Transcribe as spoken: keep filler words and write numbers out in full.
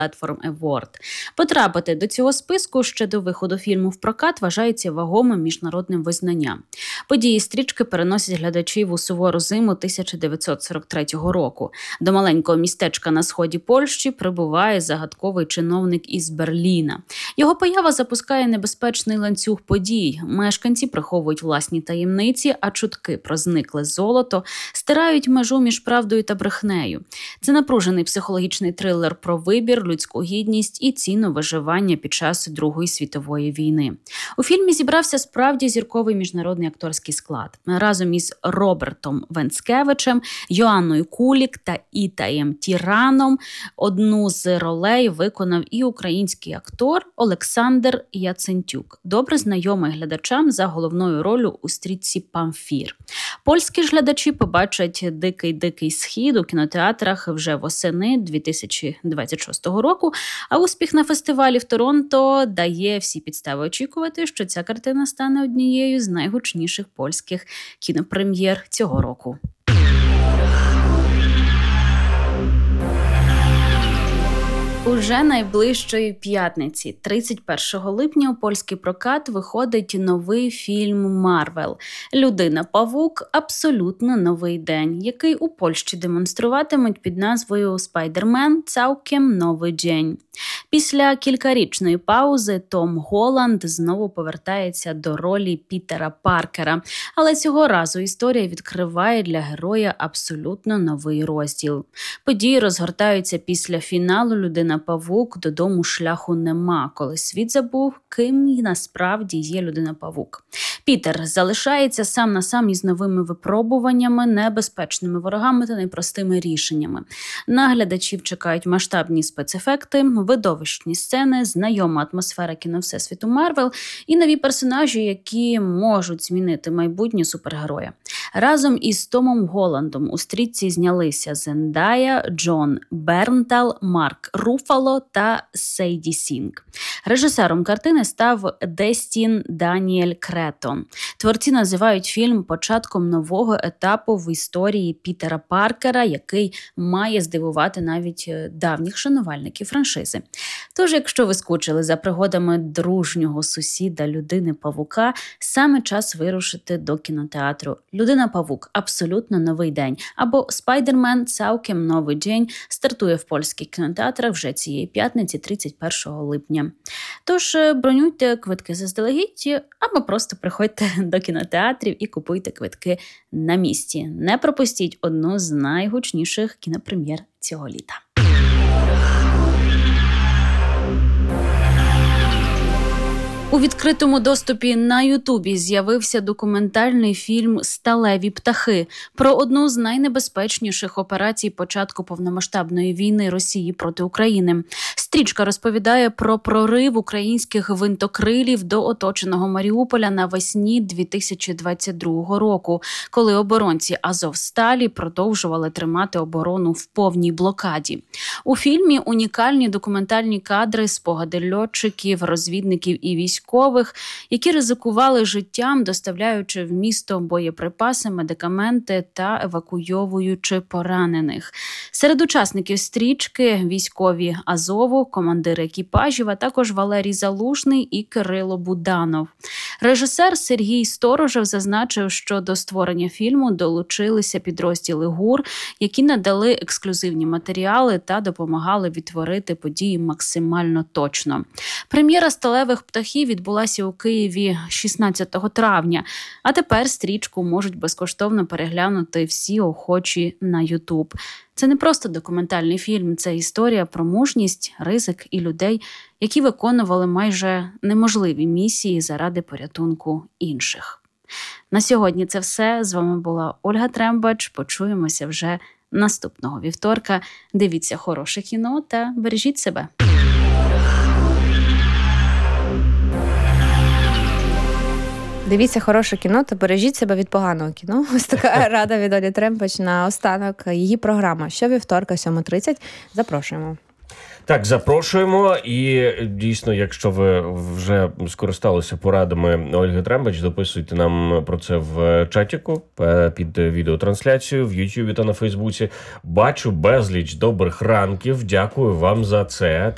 Platform Award. Потрапити до цього списку ще до виходу фільму в прокат вважається вагомим міжнародним визнанням. Події стрічки переносять глядачів у сувору зиму тисяча дев'ятсот сорок третього року. До маленького містечка на сході Польщі прибуває загадковий чиновник із Берліна. Його поява запускає небезпечний ланцюг подій. Мешканці приховують власні таємниці, а чутки про зникле золото стирають межу між правдою та брехнею. Це напружений психологічний трилер про вибір, людську гідність і ціну виживання під час Другої світової війни. У фільмі зібрався справді зірковий міжнародний акторський склад. Разом із Робертом Венскевичем, Йоанною Кулік та Ітаєм Тіраном одну з ролей виконав і український актор Олександр Яцентюк, добре знайомий глядачам за головною ролью у стрічці «Памфір». Польські ж глядачі побачать «Дикий-дикий схід» у кінотеатрах вже восени дві тисячі двадцять шостого року, а успіх на фестивалі в Торонто дає всі підстави очікувати, що ця картина стане однією з найгучніших польських кінопрем'єр цього року. Уже найближчої п'ятниці, тридцять першого липня, у польський прокат виходить новий фільм «Марвел». «Людина-павук» – абсолютно новий день, який у Польщі демонструватимуть під назвою «Спайдермен. Цałkiem новий день». Після кількарічної паузи Том Голланд знову повертається до ролі Пітера Паркера, але цього разу історія відкриває для героя абсолютно новий розділ. Події розгортаються після фіналу «Людина-павук. Додому шляху нема», коли світ забув, ким насправді є Людина-павук. Пітер залишається сам на сам із новими випробуваннями, небезпечними ворогами та непростими рішеннями. На глядачів чекають масштабні спецефекти, видовищні сцени, знайома атмосфера кіно Всесвіту Марвел і нові персонажі, які можуть змінити майбутнє супергероя. Разом із Томом Голландом у стрічці знялися Зендая, Джон Бернтал, Марк Руфало та Сейді Сінг. Режисером картини став Дестін Даніель Кретон. Творці називають фільм початком нового етапу в історії Пітера Паркера, який має здивувати навіть давніх шанувальників франшизи. Тож, якщо ви скучили за пригодами дружнього сусіда Людини-павука, саме час вирушити до кінотеатру. «Людина-павук. Абсолютно новий день» або «Спайдермен. Цałkiem новий день» стартує в польських кінотеатрах вже цієї п'ятниці, тридцять першого липня. Тож бронюйте квитки заздалегідь або просто приходьте до кінотеатрів і купуйте квитки на місці. Не пропустіть одну з найгучніших кінопрем'єр цього літа. У відкритому доступі на Ютубі з'явився документальний фільм «Сталеві птахи» про одну з найнебезпечніших операцій початку повномасштабної війни Росії проти України. Стрічка розповідає про прорив українських гвинтокрилів до оточеного Маріуполя навесні дві тисячі двадцять другого року, коли оборонці Азовсталі продовжували тримати оборону в повній блокаді. У фільмі унікальні документальні кадри, спогади льотчиків, розвідників і військових, які ризикували життям, доставляючи в місто боєприпаси, медикаменти та евакуйовуючи поранених. Серед учасників стрічки – військові Азову, командири екіпажів, а також Валерій Залужний і Кирило Буданов. Режисер Сергій Сторожев зазначив, що до створення фільму долучилися підрозділи ГУР, які надали ексклюзивні матеріали та допомагали відтворити події максимально точно. Прем'єра «Сталевих птахів» відбулася у Києві шістнадцятого травня, а тепер стрічку можуть безкоштовно переглянути всі охочі на Ютуб. Це не просто документальний фільм, це історія про мужність, ризик і людей, які виконували майже неможливі місії заради порятунку інших. На сьогодні це все. З вами була Ольга Трембач. Почуємося вже наступного вівторка. Дивіться хороше кіно та бережіть себе. Дивіться хороше кіно та бережіть себе від поганого кіно. Ось така рада від Олі Трембач на останок. Її програма щовівторка, сьома тридцять. Запрошуємо. Так, запрошуємо. І дійсно, якщо ви вже скористалися порадами Ольги Трембач, дописуйте нам про це в чатіку під відеотрансляцією в Ютубі та на Фейсбуці. Бачу безліч добрих ранків. Дякую вам за це.